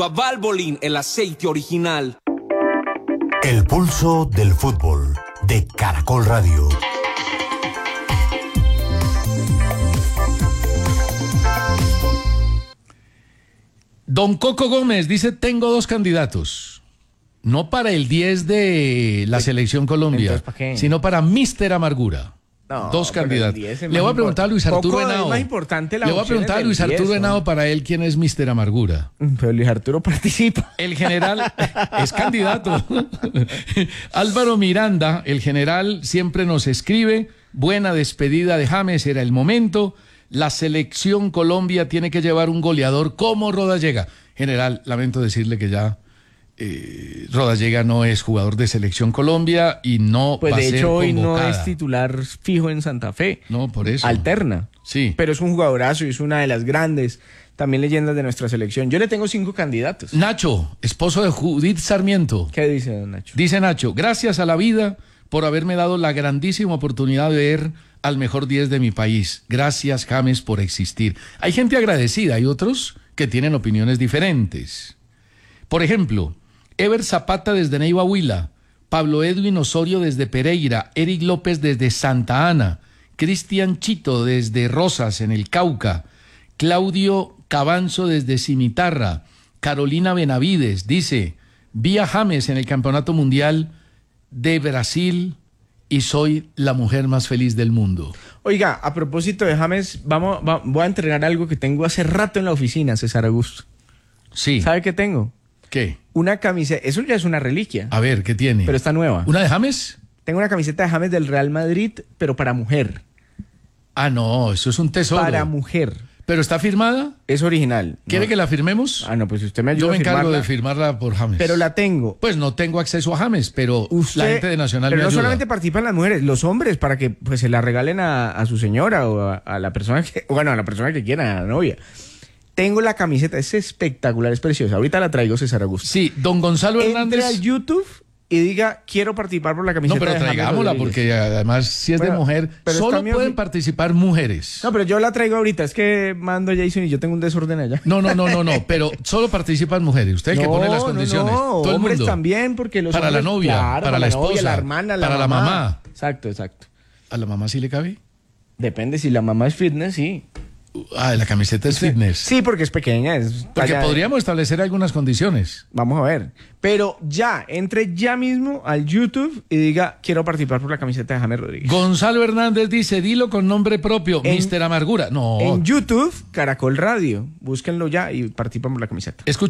Valvoline, el aceite original. El pulso del fútbol de Caracol Radio. Don Coco Gómez dice, tengo 2 candidatos. No para el 10 de la Selección Colombia, sino para Mister Amargura. No, 2 candidatos. Le voy a preguntar a Luis Arturo Henao. Más importante Le voy a preguntar a Luis Arturo Henao para él quién es Mister Amargura. Pero Luis Arturo participa. El general es candidato. Álvaro Miranda, el general, siempre nos escribe, buena despedida de James, era el momento. La Selección Colombia tiene que llevar un goleador como Rodallega. General, lamento decirle que ya Rodallega no es jugador de Selección Colombia y no va a ser convocada. Pues de hecho hoy no es titular fijo en Santa Fe. No, por eso. Alterna. Sí. Pero es un jugadorazo y es una de las grandes, también leyendas de nuestra selección. Yo le tengo 5 candidatos. Nacho, esposo de Judith Sarmiento. ¿Qué dice don Nacho? Dice Nacho, gracias a la vida por haberme dado la grandísima oportunidad de ver al mejor 10 de mi país. Gracias, James, por existir. Hay gente agradecida, hay otros que tienen opiniones diferentes. Por ejemplo, Ever Zapata desde Neiva Huila, Pablo Edwin Osorio desde Pereira, Eric López desde Santa Ana, Cristian Chito desde Rosas en el Cauca, Claudio Cabanzo desde Cimitarra, Carolina Benavides dice, vi a James en el Campeonato Mundial de Brasil y soy la mujer más feliz del mundo. Oiga, a propósito de James, voy a entregar algo que tengo hace rato en la oficina, César Augusto. Sí. ¿Sabe qué tengo? ¿Qué? Una camiseta, eso ya es una reliquia. A ver, ¿qué tiene? Pero está nueva. ¿Una de James? Tengo una camiseta de James del Real Madrid, pero para mujer. Ah, no, eso es un tesoro. Para mujer. ¿Pero está firmada? Es original. ¿Quiere ¿no? que la firmemos? Ah, no, pues usted me ayuda Yo me a firmarla. encargo de firmarla por James. Pero la tengo. Pues no tengo acceso a James, pero la gente de Nacional pero me no ayuda. solamente participan las mujeres, los hombres, para que pues se la regalen a su señora o a la persona que, bueno, a la persona que quiera, a la novia. Tengo la camiseta, es espectacular, es preciosa. Ahorita la traigo, César Augusto. Sí, don Gonzalo Hernández. Entre al YouTube y diga, quiero participar por la camiseta. No, pero de James traigámosla, Rodríguez. porque además, si es de mujer, pero solo está pueden participar mujeres. No, pero yo la traigo ahorita, es que mando a Jason y yo tengo un desorden allá. No, pero solo participan mujeres. Usted es el que pone las condiciones. No, todo el hombres mundo. también, porque los para hombres, la novia, claro, para la esposa, novia, la hermana, para la mamá. Exacto. ¿A la mamá sí le cabe? Depende, si la mamá es fitness, sí. Ah, la camiseta es fitness. Sí, porque es pequeña. Porque podríamos establecer algunas condiciones. Vamos a ver. Pero ya, entre ya mismo al YouTube y diga, quiero participar por la camiseta de James Rodríguez. Gonzalo Hernández dice, dilo con nombre propio, Mister Amargura. No. En YouTube, Caracol Radio. Búsquenlo ya y participan por la camiseta.